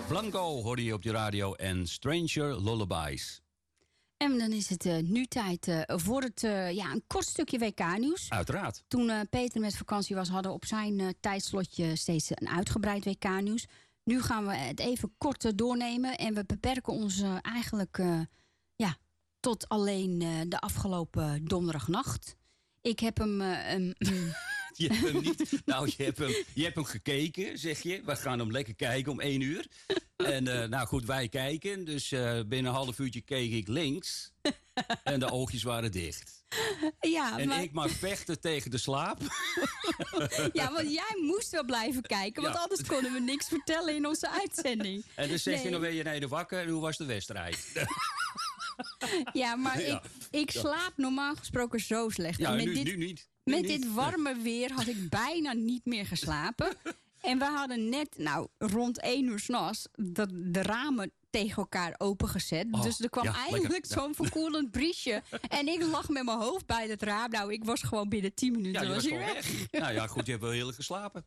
Blanco hoorde je op de radio en Stranger Lullabies. En dan is het nu tijd voor het een kort stukje WK-nieuws. Uiteraard. Toen Peter met vakantie was, hadden we op zijn tijdslotje steeds een uitgebreid WK-nieuws. Nu gaan we het even kort doornemen. En we beperken ons eigenlijk tot alleen de afgelopen donderdagnacht. Ik heb hem... Je hebt hem niet. Nou, je hebt hem gekeken, zeg je. We gaan hem lekker kijken om 1 uur. En nou goed, wij kijken. Dus binnen een half uurtje keek ik links. En de oogjes waren dicht. Ja, en ik mag vechten tegen de slaap. Ja, want jij moest wel blijven kijken. Want anders konden we niks vertellen in onze uitzending. En dan zeg je, dan ben je naar de wakker. En hoe was de wedstrijd? Ja, maar ik slaap normaal gesproken zo slecht. Ja, nu niet. Met dit warme weer had ik bijna niet meer geslapen. En we hadden net, rond 1 uur 's nachts, de ramen tegen elkaar opengezet. Dus er kwam eindelijk zo'n verkoelend briesje. En ik lag met mijn hoofd bij het raam. Nou, ik was gewoon binnen 10 minuten. Ja, je was gewoon weg. Nou ja, goed, je hebt wel heerlijk geslapen.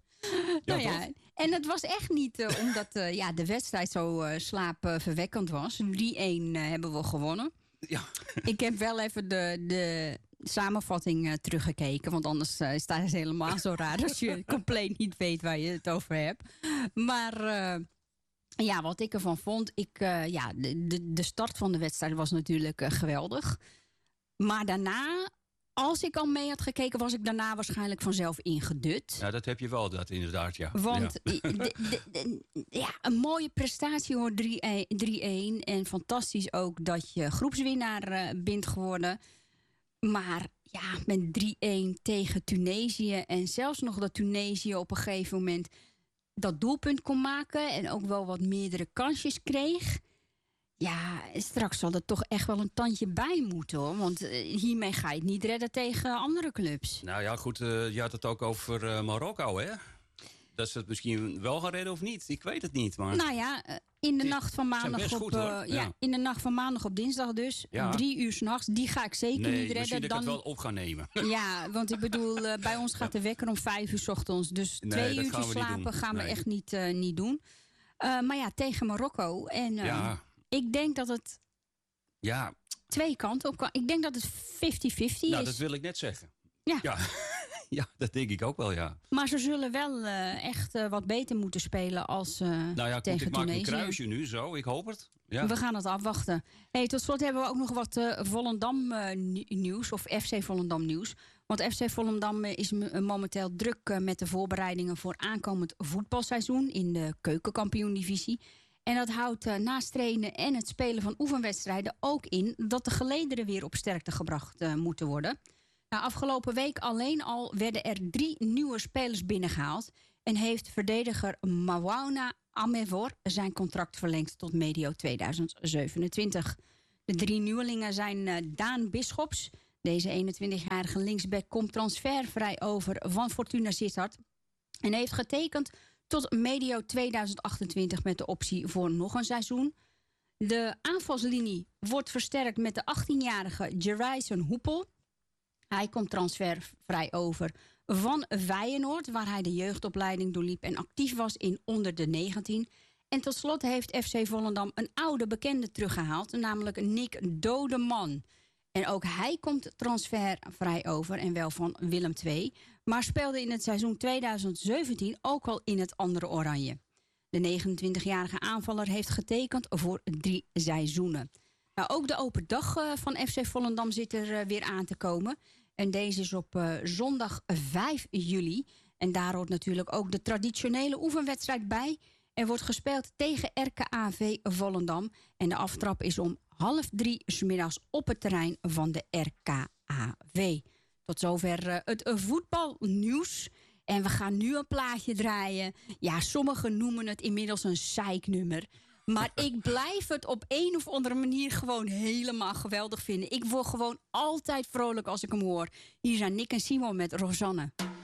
En het was echt niet omdat de wedstrijd zo slaapverwekkend was. 3-1 hebben we gewonnen. Ja. Ik heb wel even de samenvatting teruggekeken. Want anders staat het helemaal zo raar als je compleet niet weet waar je het over hebt. Maar wat ik ervan vond. De start van de wedstrijd was natuurlijk geweldig. Maar daarna, als ik al mee had gekeken, was ik daarna waarschijnlijk vanzelf ingedut. Ja, dat heb je wel, dat inderdaad, ja. Want een mooie prestatie hoor, 3-1. En fantastisch ook dat je groepswinnaar bent geworden. Maar ja, met 3-1 tegen Tunesië. En zelfs nog dat Tunesië op een gegeven moment dat doelpunt kon maken. En ook wel wat meerdere kansjes kreeg. Ja, straks zal er toch echt wel een tandje bij moeten, hoor. Want hiermee ga je het niet redden tegen andere clubs. Nou ja, goed, je had het ook over Marokko, hè? Dat ze het misschien wel gaan redden of niet. Ik weet het niet, maar... Nou ja, in de nacht van maandag in de nacht van maandag op dinsdag dus. 3 uur 's nachts, die ga ik zeker niet redden. Misschien dat ik het wel op gaan nemen. Ja, want ik bedoel, bij ons gaat de wekker om 5 uur 's ochtends. Dus 2 uurtjes slapen gaan we echt niet doen. Maar ja, tegen Marokko. En ik denk dat het twee kanten op kan. Ik denk dat het 50-50 is. Nou, dat wil ik net zeggen. Ja. Ja, dat denk ik ook wel, ja. Maar ze zullen wel echt wat beter moeten spelen als tegen Tunesië. Ik maak een kruisje nu, zo. Ik hoop het. Ja. We gaan het afwachten. Hey, tot slot hebben we ook nog wat Volendam nieuws. Of FC Volendam nieuws. Want FC Volendam is momenteel druk met de voorbereidingen voor aankomend voetbalseizoen in de keukenkampioen-divisie. En dat houdt naast trainen en het spelen van oefenwedstrijden ook in dat de gelederen weer op sterkte gebracht moeten worden. Nou, afgelopen week alleen al werden er 3 nieuwe spelers binnengehaald. En heeft verdediger Maouana Amevor zijn contract verlengd tot medio 2027. De 3 nieuwelingen zijn Daan Bisschops. Deze 21-jarige linksback komt transfervrij over van Fortuna Sittard. En heeft getekend tot medio 2028 met de optie voor nog een seizoen. De aanvalslinie wordt versterkt met de 18-jarige Jerison Hoepel. Hij komt transfervrij over van Feyenoord, waar hij de jeugdopleiding doorliep en actief was in onder de 19. En tot slot heeft FC Volendam een oude bekende teruggehaald, namelijk Nick Dodeman. En ook hij komt transfervrij over en wel van Willem II, maar speelde in het seizoen 2017 ook al in het andere oranje. De 29-jarige aanvaller heeft getekend voor 3 seizoenen. Nou, ook de open dag van FC Volendam zit er weer aan te komen. En deze is op zondag 5 juli. En daar hoort natuurlijk ook de traditionele oefenwedstrijd bij. Er wordt gespeeld tegen RKAV Volendam. En de aftrap is om 2:30 's middags op het terrein van de RKAV. Tot zover het voetbalnieuws. En we gaan nu een plaatje draaien. Ja, sommigen noemen het inmiddels een zeiknummer. Maar ik blijf het op een of andere manier gewoon helemaal geweldig vinden. Ik word gewoon altijd vrolijk als ik hem hoor. Hier zijn Nick en Simon met Rosanne.